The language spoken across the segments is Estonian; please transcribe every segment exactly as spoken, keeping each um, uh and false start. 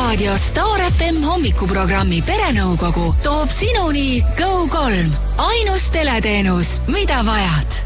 Raadio Star F M hommikuprogrammi Perenõukogu toob sinuni Go kolm. Ainus teleteenus, mida vajad.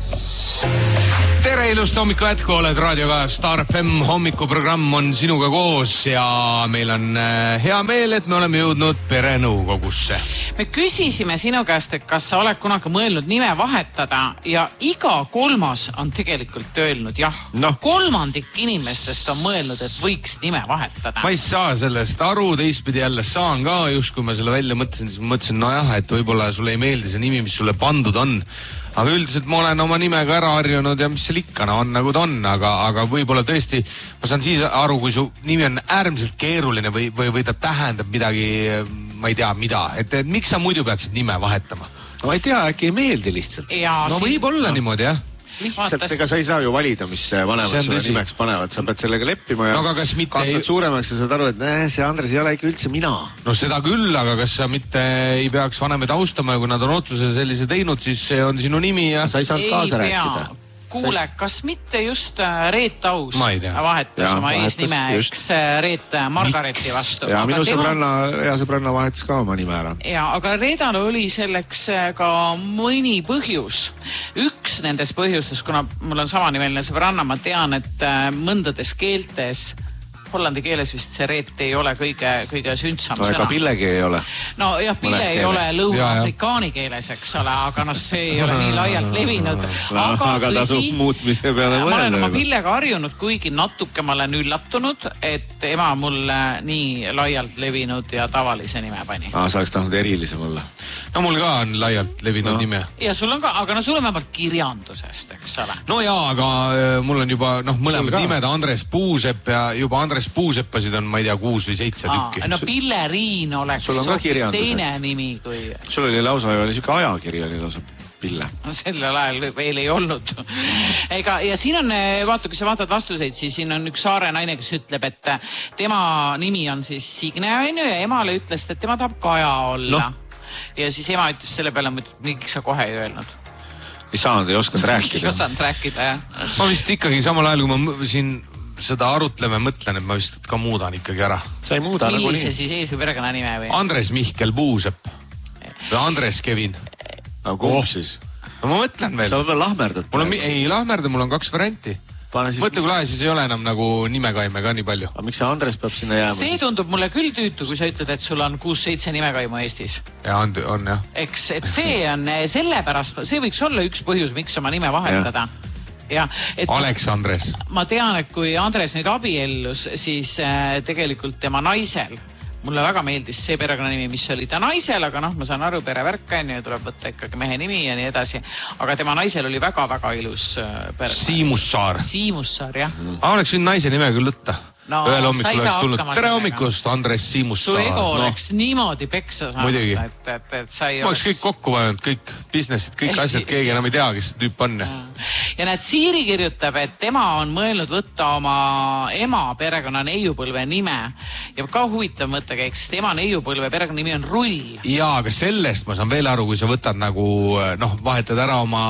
Tere ilust hommiku jätku, oled raadioga Star F M hommikuprogramm on sinuga koos ja meil on hea meel, et me oleme jõudnud Perenõukogusse. Me küsisime sinu käest, et kas sa oled kunagi mõelnud nime vahetada ja iga kolmas on tegelikult öelnud jah. No. Kolmandik inimestest on mõelnud, et võiks nime vahetada. Ma ei saa sellest aru, teistpidi jälle saan ka, just kui ma selle välja mõtlesin, siis ma mõtlesin, no jah, et võib-olla sulle ei meeldi see nimi, mis sulle pandud on. Aga üldiselt ma olen oma nimega ära harjunud ja mis seal ikka no, on nagu ta on, aga, aga võib-olla tõesti, ma saan siis aru, kui su nimi on äärmiselt keeruline või, või, või ta tähendab midagi, ma ei tea mida, et, et miks sa muidu peaksid nime vahetama? No ma ei tea, äkki ei meeldi lihtsalt. Ja, no siin... võib olla no. niimoodi, jah. Lihtsalt, Vaatas... ega sa ei saa ju valida, mis vanemad sulle tõsi. Nimeks panevad. Sa pead sellega leppima ja no, mitte... kasvad ei... suuremaks ja saad aru, et näe, see Andres ei ole ikka üldse mina. No seda küll, aga kas sa mitte ei peaks vanemaid austama ja kui nad on otsuse sellise teinud, siis see on sinu nimi ja... Sa ei saanud kaasa ei rääkida. Kuule, kas mitte just Reet Aus vahetas ja, oma eesnime, eks Reet Margareti vastu. Ja aga minu tema... sõbranna, hea sõbranna vahetas ka oma nime ära. Ja, aga Reedal oli selleks ka mõni põhjus. Üks nendest põhjustest, kuna mul on samanimeline sõbranna, ma tean, et mõndades keeltes hollandi keeles vist see Reet ei ole kõige, kõige sündsam no, sõna. Ega pillegi ei ole. No jah, pille ei keeles. Ole lõuna-afrikaani keeles, eks ole, aga noh, see ei ole nii laialt levinud. No, aga aga tasub muutmise peale mõelda. Ma olen oma pillega harjunud, kuigi natuke ma olen üllatunud, et ema mulle nii laialt levinud ja tavalise nime pani. Aa, sa oleks tahtnud erilisem olla. No mul ka on laialt levinud no. nime. Ja sul on ka, aga no sul on vähemalt kirjandusest, eks ole. No jaa, aga mul on juba, noh, mõlemad nimed Andres Puusepp ja juba Andres Puuseppasid on, ma ei tea, kuus või seitse Aa, tükki. No Pille Riin oleks hoopis teine nimi kui... Sul oli lausa, oli siuke ajakiri, oli lausa Pille. No sellel ajal veel ei olnud. Ega, ja siin on, vaata, kui sa vaatad vastuseid, siis siin on üks saare naine, kes ütleb, et tema nimi on siis Signe ja emale ütles, et tema tahab Kaja olla. No. Ja siis ema ütles selle peale, miks sa kohe ei öelnud. Ei saanud, ei osanud rääkida. Ei osanud rääkida, jah. Ma vist ikkagi samal ajal, kui ma siin seda arutleme, mõtlen, et ma vist ka muudan ikkagi ära. Sa ei muuda nagu nii. Millise siis ees või perekonna nime või? Andres Mihkel Puusepp. Või Andres Kevin. Aga kumb oh. siis? No ma mõtlen veel. Sa veel lahmerdad. Mul on, ei lahmerda, mul on kaks varianti. Siis... Mõtle, kui lahe, siis ei ole enam nagu nimekaime ka nii palju. Aga miks see Andres peab sinna jääma? See siis? Tundub mulle küll tüütu, kui sa ütled, et sul on kuus-seitse nimekaimu Eestis. Ja on, on jah. Eks, et see on sellepärast, see võiks olla üks põhjus, miks oma nime vahetada. Ja, et Aleksandres. Ma tean, et kui Andres nüüd abiellus, siis äh, tegelikult tema naisel, mulle väga meeldis see perekonnanimi, mis oli ta naisel, aga noh, ma saan aru, perevärk on ju, tuleb võtta ikkagi mehe nimi ja nii edasi. Aga tema naisel oli väga-väga ilus äh, perekonna. Siimussaar. Siimussaar, jah. Mm. Aga oleks võinud naise nime küll võtta. No, ühel hommikul oleks tulnud. Tere hommikust, Andres Siimussaar. Su ego no. oleks niimoodi peksa saanud, et, et, et sa ei ma oleks kõik kokku vajanud, kõik businessid, kõik asjad, keegi enam ei tea, kes see tüüp on. Ja näed, Siiri kirjutab, et tema on mõelnud võtta oma ema perekonna neiupõlve nime. Ja ka huvitav mõttekäik, sest ema neiupõlve perekonna nimi on Rull. Jaa, aga sellest ma saan veel aru, kui sa võtad nagu, noh, vahetad ära oma...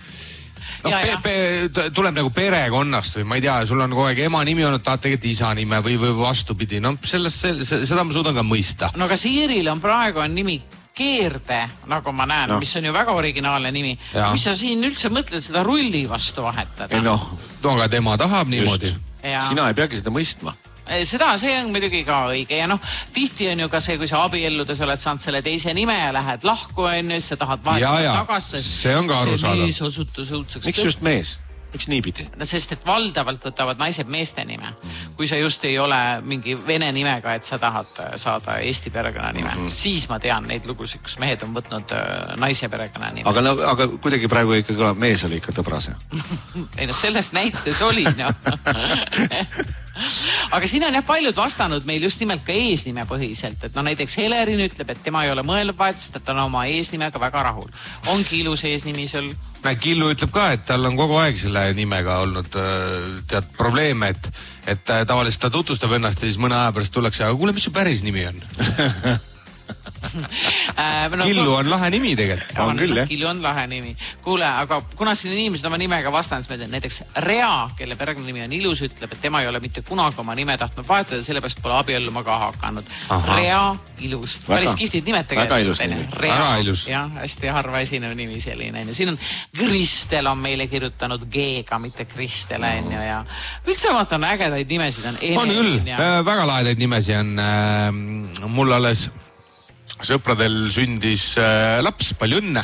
No, pe, pe, tuleb nagu perekonnast või ma ei tea, sul on kogu aeg ema nimi olnud, tahad tegelikult isa nime või, või vastupidi. No sellest, seda ma suudan ka mõista. No aga Siiril on praegu on nimi Keerde, nagu ma näen, no. mis on ju väga originaalne nimi. Ja. Mis sa siin üldse mõtled seda Rulli vastu vahetada? Ei noh, no, aga tema tahab niimoodi. Sina ei peagi seda mõistma. Seda, see on muidugi ka õige ja noh, tihti on ju ka see, kui sa abielludes oled saanud selle teise nime ja lähed lahku on ju, sa tahad vahetada tagasi. See on ka aru saada. See mees osutus õudseks. Miks just mees? Miks niipidi? No sest, et valdavalt võtavad naised meeste nime. Mm-hmm. Kui sa just ei ole mingi vene nimega, et sa tahad saada Eesti perekonna nime, mm-hmm. siis ma tean neid lugusid, kus mehed on võtnud naise perekonna nime. Aga, no, aga kuidagi praegu ikka kõlab, mees oli ikka tõbrase. Ei no sellest näites oli, no. Aga siin on jah paljud vastanud meil just nimelt ka eesnime põhiselt, et no näiteks Helerin ütleb, et tema ei ole mõelnud vahetust, et ta on oma eesnimega väga rahul. Ongi ilus eesnimi sul? Killu ütleb ka, et tal on kogu aeg selle nimega olnud tead probleeme, et, et tavaliselt ta tutvustab ennast ja siis mõne aja pärast tullakse, aga kuule, mis su päris nimi on? Killu on lahe nimi tegelikult. On, on küll, jah. Killu on lahe nimi. Kuule, aga kuna siin inimesed oma nimega vastanud, siis näiteks Rea, kelle perekonna nimi on ilus, ütleb, et tema ei ole mitte kunagi oma nime tahtnud vahetada, sellepärast pole abielluma ka hakanud. Aha. Rea, ilus. Päris kihvtid nimed tegelikult. Väga ilus nimi. Väga ilus. Jah, hästi harva esinev nimi selline. Siin on Kristel on meile kirjutanud G-ga, mitte Kristel on ju ja üldse vaata on ägedaid nimesid. On, on küll, ja... väga lahedaid nimesi on äh, mul alles sõpradel sündis äh, laps, palju õnne.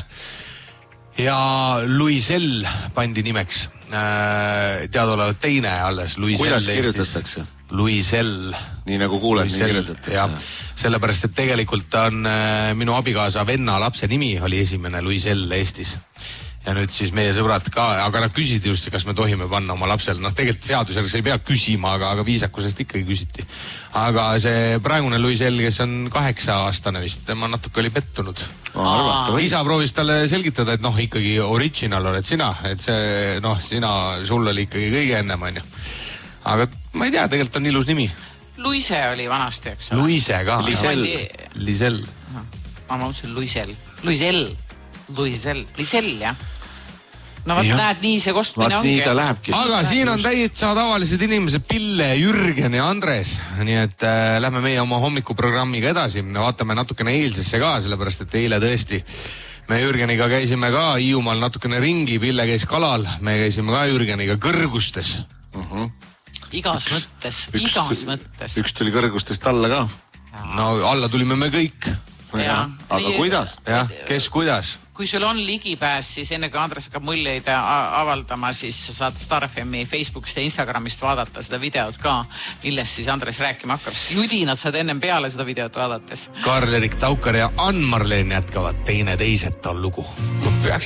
Ja Luisel pandi nimeks. Äh, teadaolevalt teine alles. Luisel kuidas kirjutatakse? Luisel. Nii nagu kuuled, nii kirjutatakse. Ja, sellepärast, et tegelikult on äh, minu abikaasa venna lapse nimi oli esimene Luisel Eestis. Ja nüüd siis meie sõbrad ka, aga nad küsisid just, kas me tohime panna oma lapsele. Noh, tegelikult seadusjärgs ei pea küsima, aga, aga viisakusest ikkagi küsiti. Aga see praegune Luisel, kes on kaheksa aastane vist, tema natuke oli pettunud. Isa proovis talle selgitada, et noh, ikkagi original oled sina, et see, noh, sina, sul oli ikkagi kõige ennem, on ju. Aga ma ei tea, tegelikult on ilus nimi. Luise oli vanasti, eks ole? Luise ka. Lisel. Lisel. Ma mõtlesin Luisel. Luisel. Luisel. Lisel, jah. No vaat ja. Näed, nii see kostmine vaat ongi. Nii ta lähebki. Aga siin on täitsa tavalised inimesed Pille, Jürgen ja Andres. Nii et äh, lähme meie oma hommikuprogrammiga edasi. Vaatame natukene eilsesse ka, sellepärast et eile tõesti me Jürgeniga käisime ka Hiiumaal natukene ringi. Pille käis kalal. Me käisime ka Jürgeniga kõrgustes. Uh-huh. Igas mõttes, üks, igas mõttes. Üks tuli kõrgustest alla ka. Ja. No alla tulime me kõik. Ja. Aga nii, kuidas? Ja, kes kuidas? Kui sul on ligipääs, siis enne kui Andres hakkab muljeid avaldama, siis saad Star F M-i Facebookist ja Instagramist vaadata seda videot ka, millest siis Andres rääkima hakkab. Judinad saad ennem peale seda videot vaadates. Karl-Erik Taukar ja Ann-Marleen jätkavad teine teiset on lugu.